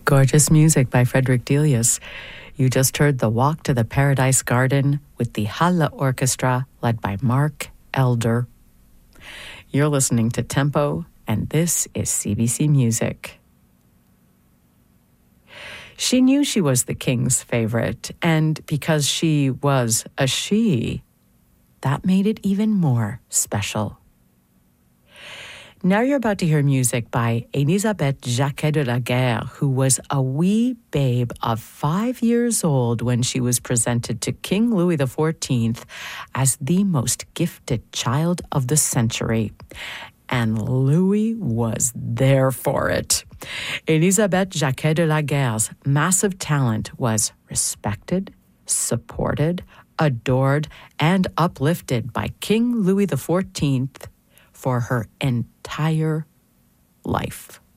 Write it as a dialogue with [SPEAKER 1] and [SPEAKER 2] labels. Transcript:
[SPEAKER 1] Gorgeous music by Frederick Delius. You just heard the Walk to the Paradise Garden with the Halle Orchestra led by Mark Elder. You're listening to Tempo, and this is CBC Music. She knew she was the king's favorite, and because she was a she, that made it even more special. Now you're about to hear music by Elisabeth Jacquet de la Guerre, who was a wee babe of 5 years old when she was presented to King Louis XIV as the most gifted child of the century. And Louis was there for it. Elisabeth Jacquet de la Guerre's massive talent was respected, supported, adored, and uplifted by King Louis XIV for her entire life.